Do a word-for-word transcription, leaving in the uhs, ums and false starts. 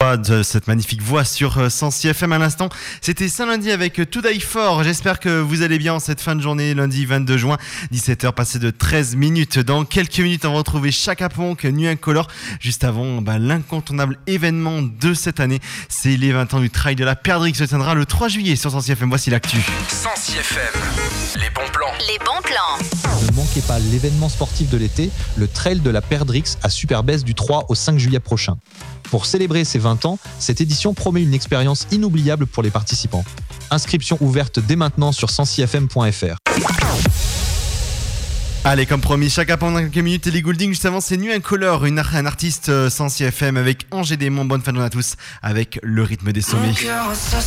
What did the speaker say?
voix, de cette magnifique voix sur Sensi F M à l'instant. C'était Saint-Lundi avec To Die For. J'espère que vous allez bien en cette fin de journée, lundi vingt-deux juin, dix-sept heures passées de treize minutes. Dans quelques minutes, on va retrouver Chaka Ponk, Nuit Incolore. Juste avant, bah, l'incontournable événement de cette année, c'est les vingt ans du Trail de la Perdrix qui se tiendra le trois juillet sur Sensi F M. Voici l'actu. Sensi F M, les bons plans. Les bons plans. Ne manquez pas l'événement sportif de l'été, le Trail de la Perdrix à Superbès du trois au cinq juillet prochain. Pour célébrer ses vingt ans, cette édition promet une expérience inoubliable pour les participants. Inscription ouverte dès maintenant sur sensi f m point f r. Allez, comme promis, Chaka Ponk dans quelques minutes et les Goulding. Juste avant, c'est Nuit Incolore, une, un artiste euh, Sensi F M avec Angers Démon. Bonne fin de journée à tous avec le rythme des sommets.